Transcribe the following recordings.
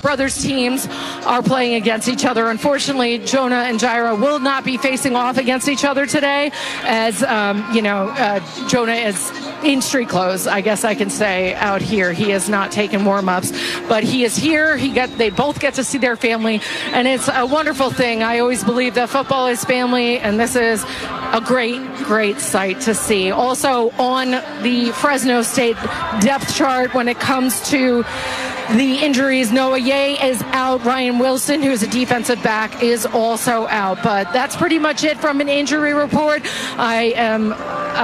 brothers' teams are playing against each other. Unfortunately, Jonah and Jairo will not be facing off against each other today, as Jonah is in street clothes, I guess I can say, out here. He has not taken warm-ups, but he is here. They both get to see their family, and it's a wonderful thing. I always believe that football is family, and this is a great sight to see. Also on the Fresno State depth chart when it comes to the injuries, Noah Ye is out. Ryan Wilson, who is a defensive back, is also out. But that's pretty much it from an injury report. I am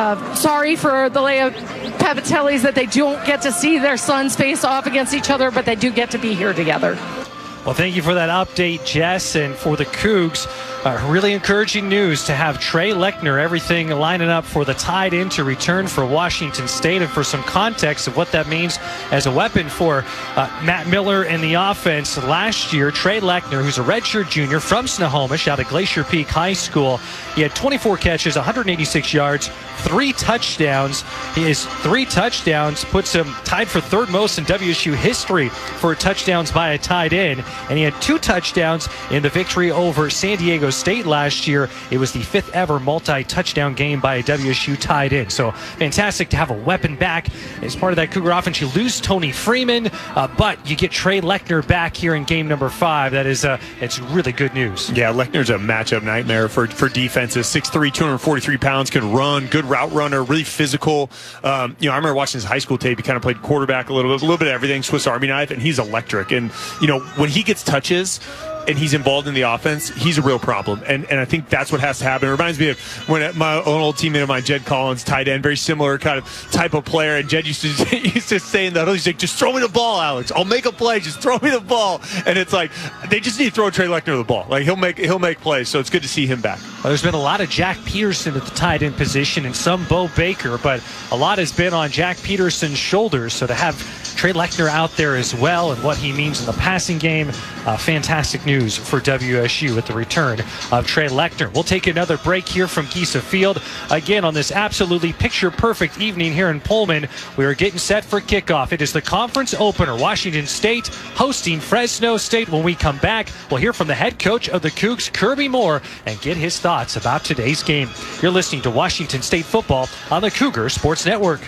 sorry for the Leia Pavatellis that they don't get to see their sons face off against each other, but they do get to be here together. Well, thank you for that update, Jess. And for the Cougs, really encouraging news to have Trey Lechner, everything lining up for the tight end to return for Washington State. And for some context of what that means as a weapon for Matt Miller and the offense, last year, Trey Lechner, who's a redshirt junior from Snohomish out of Glacier Peak High School, he had 24 catches, 186 yards, 3 touchdowns. His 3 touchdowns puts him tied for third most in WSU history for touchdowns by a tight end. And he had 2 touchdowns in the victory over San Diego State last year. It was the 5th ever multi-touchdown game by a WSU tight end. So fantastic to have a weapon back as part of that Cougar offense. You lose Tony Freeman, but you get Trey Lechner back here in game number 5. That is, it's really good news. Yeah, Lechner's a matchup nightmare for defenses. 6'3", 243 pounds, can run, good route runner, really physical. I remember watching his high school tape. He kind of played quarterback a little bit of everything, Swiss Army knife, and he's electric. And, when he gets touches and he's involved in the offense, he's a real problem. And I think that's what has to happen. It reminds me of when my own old teammate of mine, Jed Collins, tight end, very similar kind of type of player. And Jed used to say in the huddle, he's like, just throw me the ball, Alex. I'll make a play. Just throw me the ball. And it's like, they just need to throw Trey Lechner the ball. Like, he'll make plays. So it's good to see him back. Well, there's been a lot of Jack Peterson at the tight end position and some Bo Baker, but a lot has been on Jack Peterson's shoulders. So to have Trey Lechner out there as well and what he means in the passing game, fantastic news for WSU with the return of Trey Lechner. We'll take another break here from Gisa Field. Again, on this absolutely picture-perfect evening here in Pullman, we are getting set for kickoff. It is the conference opener. Washington State hosting Fresno State. When we come back, we'll hear from the head coach of the Cougs, Kirby Moore, and get his thoughts about today's game. You're listening to Washington State football on the Cougar Sports Network.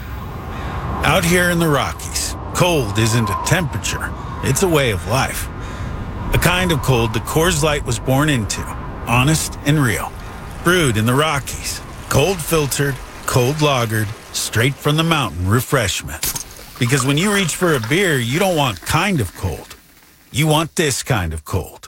Out here in the Rockies, cold isn't a temperature, it's a way of life. A kind of cold that Coors Light was born into, honest and real. Brewed in the Rockies, cold filtered, cold lagered, straight from the mountain refreshment. Because when you reach for a beer, you don't want kind of cold. You want this kind of cold.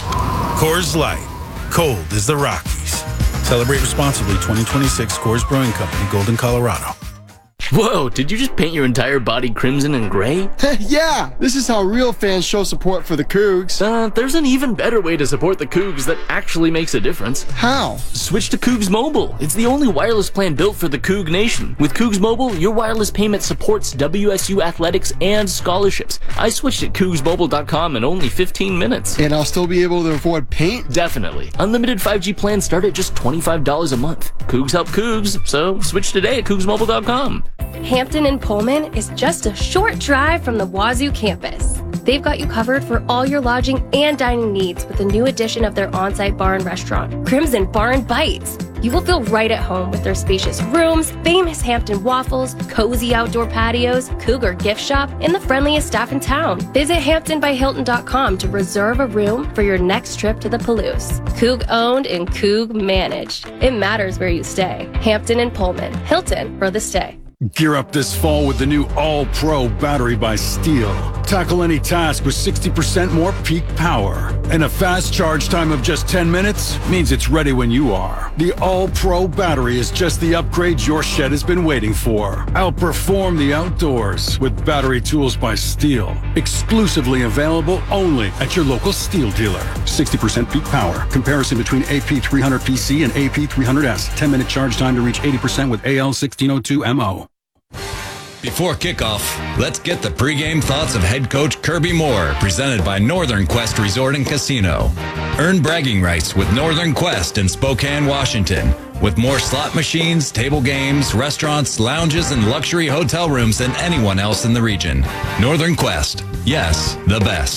Coors Light, cold as the Rockies. Celebrate responsibly. 2026 Coors Brewing Company, Golden, Colorado. Whoa, did you just paint your entire body crimson and gray? Yeah, this is how real fans show support for the Cougs. There's an even better way to support the Cougs that actually makes a difference. How? Switch to Cougs Mobile. It's the only wireless plan built for the Coug Nation. With Cougs Mobile, your wireless payment supports WSU athletics and scholarships. I switched at CougsMobile.com in only 15 minutes. And I'll still be able to afford paint? Definitely. Unlimited 5G plans start at just $25 a month. Cougs help Cougs, so switch today at CougsMobile.com. Hampton and Pullman is just a short drive from the Wazoo campus. They've got you covered for all your lodging and dining needs with the new addition of their on-site bar and restaurant, Crimson Bar and Bites. You will feel right at home with their spacious rooms, famous Hampton waffles, cozy outdoor patios, Cougar gift shop, and the friendliest staff in town. Visit HamptonbyHilton.com to reserve a room for your next trip to the Palouse. Coug owned and Coug managed. It matters where you stay. Hampton and Pullman. Hilton for the stay. Gear up this fall with the new All-Pro battery by Steel. Tackle any task with 60% more peak power. And a fast charge time of just 10 minutes means it's ready when you are. The All-Pro battery is just the upgrade your shed has been waiting for. Outperform the outdoors with battery tools by Steel. Exclusively available only at your local Steel dealer. 60% peak power. Comparison between AP300PC and AP300S. 10-minute charge time to reach 80% with AL1602MO. Before kickoff, let's get the pregame thoughts of head coach Kirby Moore, presented by Northern Quest Resort and Casino. Earn bragging rights with Northern Quest in Spokane, Washington, with more slot machines, table games, restaurants, lounges, and luxury hotel rooms than anyone else in the region. Northern Quest, yes, the best.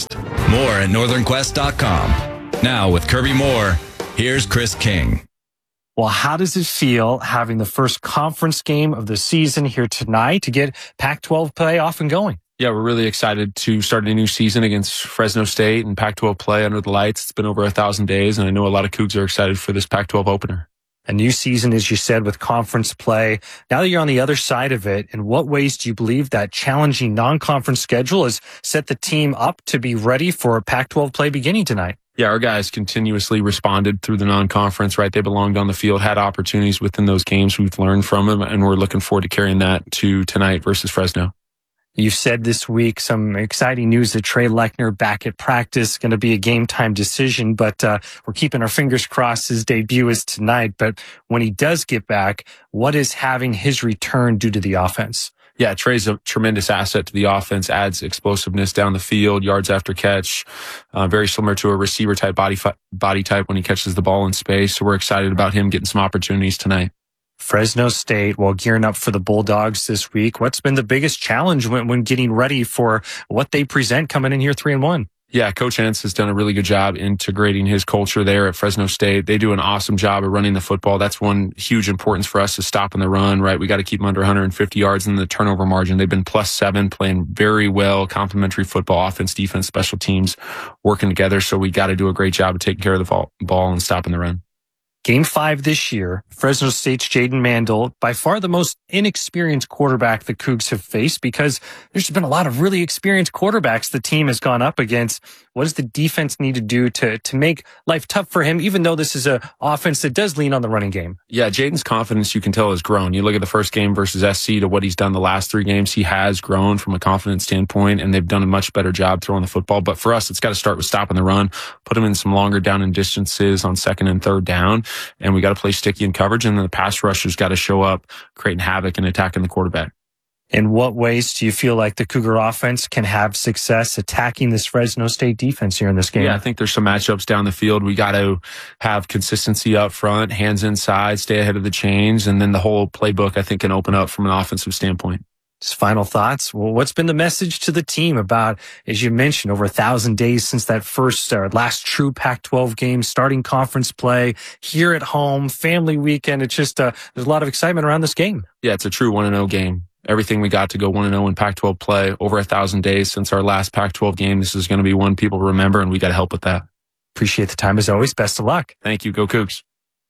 More at northernquest.com. Now with Kirby Moore, here's Chris King. Well, how does it feel having the first conference game of the season here tonight to get Pac-12 play off and going? Yeah, we're really excited to start a new season against Fresno State and Pac-12 play under the lights. It's been over 1,000 days, and I know a lot of Cougs are excited for this Pac-12 opener. A new season, as you said, with conference play. Now that you're on the other side of it, in what ways do you believe that challenging non-conference schedule has set the team up to be ready for Pac-12 play beginning tonight? Yeah, our guys continuously responded through the non-conference, right? They belonged on the field, had opportunities within those games. We've learned from them, and we're looking forward to carrying that to tonight versus Fresno. You've said this week some exciting news that Trey Lechner back at practice, going to be a game time decision, but we're keeping our fingers crossed his debut is tonight. But when he does get back, what is having his return do to the offense? Yeah, Trey's a tremendous asset to the offense, adds explosiveness down the field, yards after catch, very similar to a receiver type body type when he catches the ball in space. So we're excited about him getting some opportunities tonight. Fresno State, while gearing up for the Bulldogs this week, what's been the biggest challenge when getting ready for what they present coming in here 3-1? Yeah, Coach Hentz has done a really good job integrating his culture there at Fresno State. They do an awesome job of running the football. That's one huge importance for us is stopping the run, right? We got to keep them under 150 yards in the turnover margin. They've been +7, playing very well, complementary football, offense, defense, special teams working together. So we got to do a great job of taking care of the ball and stopping the run. Game 5 this year, Fresno State's Jaden Mandel, by far the most inexperienced quarterback the Cougs have faced because there's been a lot of really experienced quarterbacks the team has gone up against. What does the defense need to do to make life tough for him, even though this is an offense that does lean on the running game? Yeah, Jaden's confidence, you can tell, has grown. You look at the first game versus SC to what he's done the last 3 games. He has grown from a confidence standpoint, and they've done a much better job throwing the football. But for us, it's got to start with stopping the run, put him in some longer down and distances on 2nd and 3rd down. And we got to play sticky in coverage, and then the pass rushers got to show up, creating havoc and attacking the quarterback. In what ways do you feel like the Cougar offense can have success attacking this Fresno State defense here in this game? Yeah, I think there's some matchups down the field. We got to have consistency up front, hands inside, stay ahead of the chains, and then the whole playbook, I think, can open up from an offensive standpoint. Just final thoughts. Well, what's been the message to the team about, as you mentioned, over 1,000 days since that first last true Pac-12 game, starting conference play here at home, family weekend? It's just there's a lot of excitement around this game. Yeah, it's a true 1-0 game. Everything we got to go 1-0 in Pac-12 play, over 1,000 days since our last Pac-12 game. This is going to be one people remember, and we got to help with that. Appreciate the time as always. Best of luck. Thank you. Go Cougs.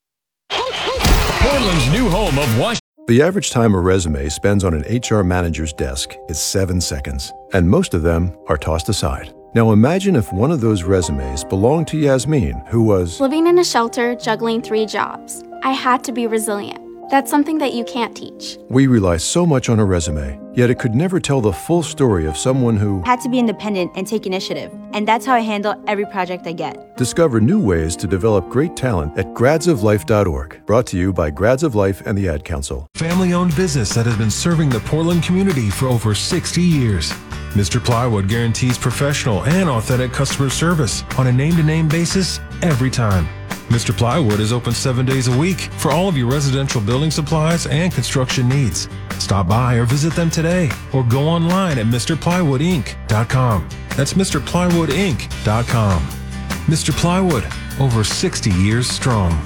Portland's new home of Washington. The average time a resume spends on an HR manager's desk is 7 seconds, and most of them are tossed aside. Now imagine if one of those resumes belonged to Yasmin, who was living in a shelter, juggling 3 jobs. I had to be resilient. That's something that you can't teach. We rely so much on a resume, yet it could never tell the full story of someone who had to be independent and take initiative. And that's how I handle every project I get. Discover new ways to develop great talent at gradsoflife.org. Brought to you by Grads of Life and the Ad Council. Family-owned business that has been serving the Portland community for over 60 years. Mr. Plywood guarantees professional and authentic customer service on a name-to-name basis every time. Mr. Plywood is open 7 days a week for all of your residential building supplies and construction needs. Stop by or visit them today or go online at MrPlywoodInc.com. That's MrPlywoodInc.com. Mr. Plywood, over 60 years strong.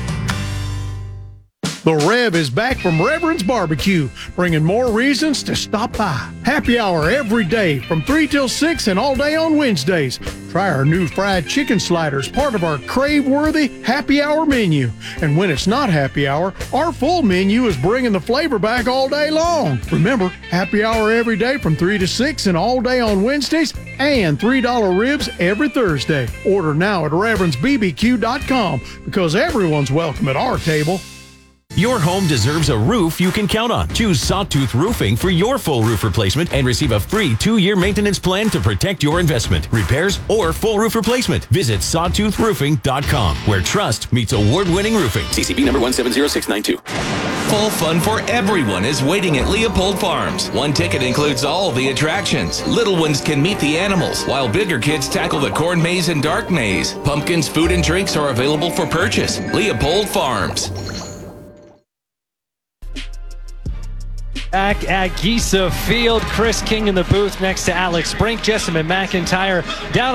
The Rev is back from Reverend's Barbecue, bringing more reasons to stop by. Happy hour every day from 3 till 6 and all day on Wednesdays. Try our new fried chicken sliders, part of our crave-worthy happy hour menu. And when it's not happy hour, our full menu is bringing the flavor back all day long. Remember, happy hour every day from 3 to 6 and all day on Wednesdays, and $3 ribs every Thursday. Order now at ReverendsBBQ.com because everyone's welcome at our table. Your home deserves a roof you can count on. Choose Sawtooth Roofing for your full roof replacement and receive a free 2-year maintenance plan to protect your investment, repairs, or full roof replacement. Visit sawtoothroofing.com, where trust meets award-winning roofing. CCB number 170692. Full fun for everyone is waiting at Leopold Farms. One ticket includes all the attractions. Little ones can meet the animals, while bigger kids tackle the corn maze and dark maze. Pumpkins, food, and drinks are available for purchase. Leopold Farms. Back at Giesa Field, Chris King in the booth next to Alex Brink, Jessamine McIntyre down